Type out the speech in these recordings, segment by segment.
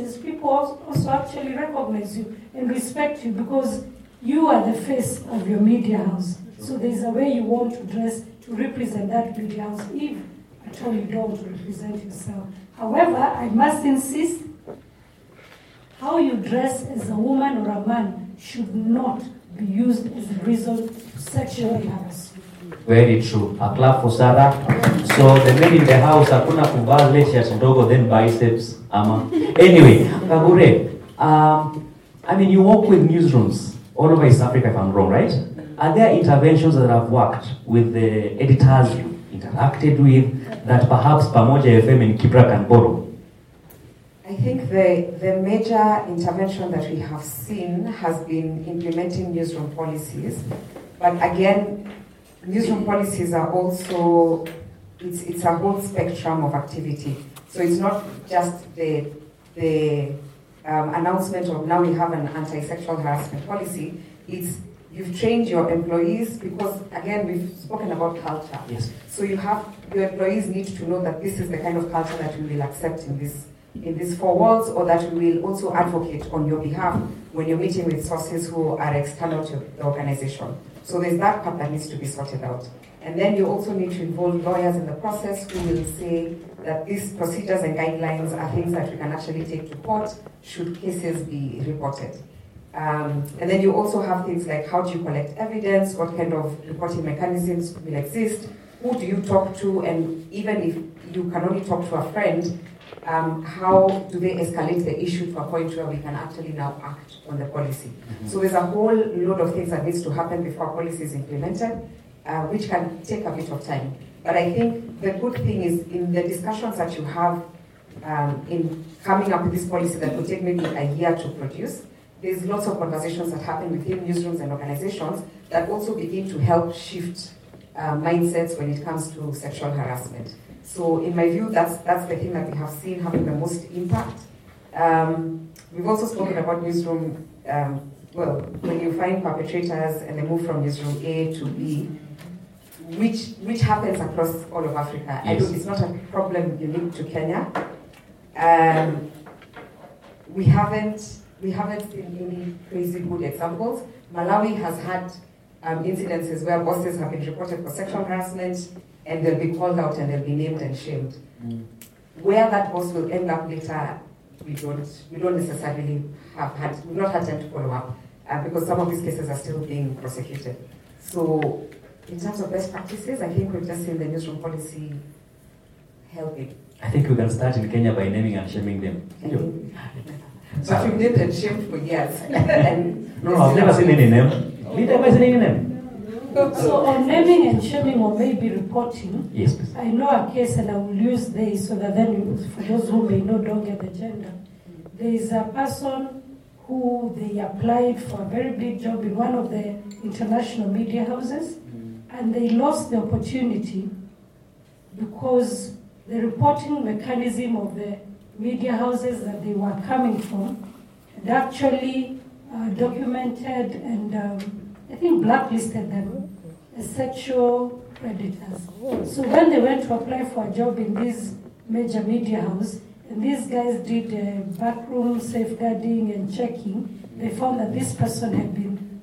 workplaces, people also actually recognize you and respect you because you are the face of your media house. So there's a way you want to dress to represent that media house, if at all you don't represent yourself. However, I must insist, how you dress as a woman or a man should not be used as a reason to sexually harass you. Very true. A clap for Sarah. So the men in the house, hakuna kuvaa zile shirts ndogo then biceps ama. Anyway, Kagure, I mean you work with newsrooms all over East Africa, if I'm wrong, right? Are there interventions that have worked with the editors you interacted with that perhaps Pamoja FM and Kibra can borrow? I think the major intervention that we have seen has been implementing newsroom policies. But again, newsroom policies are also, it's a whole spectrum of activity. So it's not just the announcement of now we have an anti-sexual harassment policy. It's you've trained your employees because, again, we've spoken about culture. Yes. So your employees need to know that this is the kind of culture that we will accept in these four walls, or that we will also advocate on your behalf when you're meeting with sources who are external to the organization. So there's that part that needs to be sorted out. And then you also need to involve lawyers in the process who will say that these procedures and guidelines are things that we can actually take to court should cases be reported. And then you also have things like how do you collect evidence, what kind of reporting mechanisms will exist, who do you talk to, and even if you can only talk to a friend, how do they escalate the issue to a point where we can actually now act on the policy. Mm-hmm. So there's a whole load of things that needs to happen before policy is implemented, which can take a bit of time. But I think the good thing is in the discussions that you have in coming up with this policy that will take maybe a year to produce, there's lots of conversations that happen within newsrooms and organizations that also begin to help shift mindsets when it comes to sexual harassment. So in my view, that's the thing that we have seen having the most impact. We've also spoken about newsroom, when you find perpetrators and they move from newsroom A to B, which happens across all of Africa. Yes. It's not a problem unique to Kenya. We haven't seen any crazy good examples. Malawi has had incidences where bosses have been reported for sexual harassment and they'll be called out and they'll be named and shamed. Mm. Where that boss will end up later, we don't necessarily we've not had time to follow up because some of these cases are still being prosecuted. So in terms of best practices, I think we've just seen the newsroom policy helping. I think we can start in Kenya by naming and shaming them. But we've named and shamed for years. No, I've never seen any name. Did I seen any name? So on naming and shaming or maybe reporting, yes, please. I know a case and I will use this so that then for those who may know don't get the gender. There is a person who they applied for a very big job in one of the international media houses and they lost the opportunity because the reporting mechanism of the media houses that they were coming from had actually documented and I think blacklisted them as sexual predators. So when they went to apply for a job in this major media house, and these guys did backroom safeguarding and checking, they found that this person had been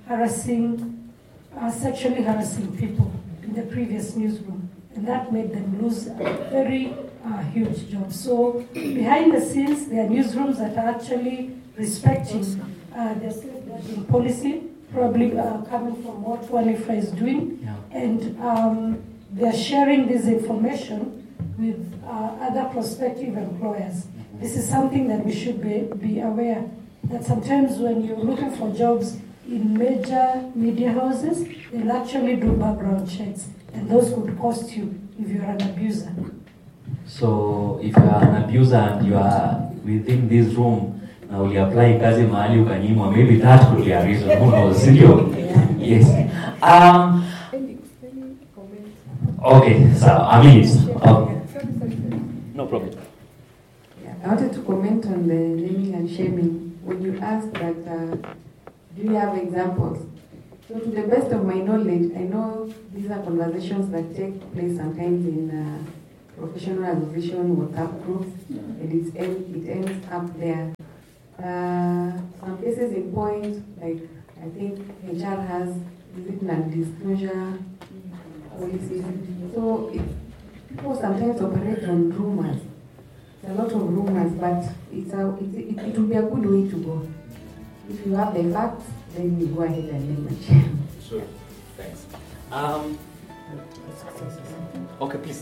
sexually harassing people in the previous newsroom. And that made them lose a very huge job. So behind the scenes, there are newsrooms that are actually respecting their safeguarding policy, probably coming from what WANIFA is doing, yeah. And they're sharing this information with other prospective employers. This is something that we should be aware that sometimes when you're looking for jobs in major media houses, they'll actually do background checks, and those would cost you if you're an abuser. So if you are an abuser and you are within this room, now we apply kazi mahali ukanyimwa, maybe that could be a reason. Who knows? Yes. Okay, so a minute. Okay. No problem. Yeah, I wanted to comment on the naming and shaming. When you asked that, do you have examples? So to the best of my knowledge, I know these are conversations that take place sometimes in professional association WhatsApp groups, and it ends up there. Some cases in point, like I think HR has, is it non-disclosure policies? So people sometimes operate on rumors. It's a lot of rumors, but it will be a good way to go. If you have the facts, then you go ahead and name it. Sure. Thanks. Okay, please.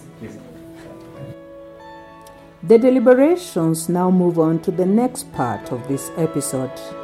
The deliberations now move on to the next part of this episode.